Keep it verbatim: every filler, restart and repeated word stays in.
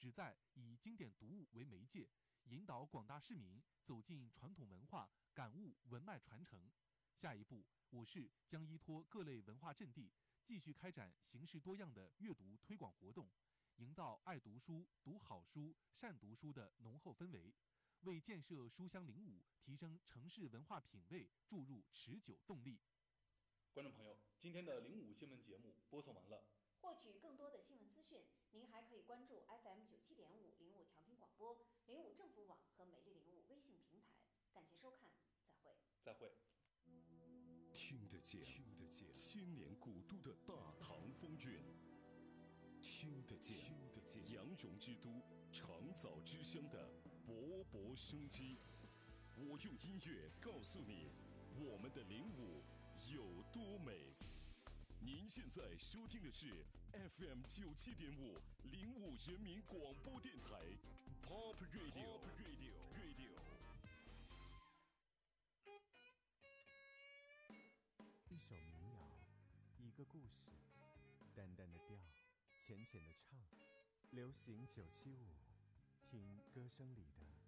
旨在以经典读物为媒介，引导广大市民走进传统文化，感悟文脉传承。下一步，我市将依托各类文化阵地，继续开展形式多样的阅读推广活动，营造爱读书、读好书、善读书的浓厚氛围，为建设书香领舞、提升城市文化品位注入持久动力。 观众朋友，今天的零五新闻节目播送完了。 获取更多的新闻资讯，您还可以关注 F M 九七点五零五调频广播、零五政府网和美丽零五微信平台。感谢收看，再会。 再会。 听得见，听得见千年古都的大唐风韵，听得见，听得见羊绒之都长枣之乡的勃勃生机。我用音乐告诉你，我们的灵武有多美。您现在收听的是 F M 九七点五零五人民广播电台 Pop Radio Radio Radio。 一首民谣，一个故事，淡淡的调，浅浅的唱，流行九七五，听歌声里的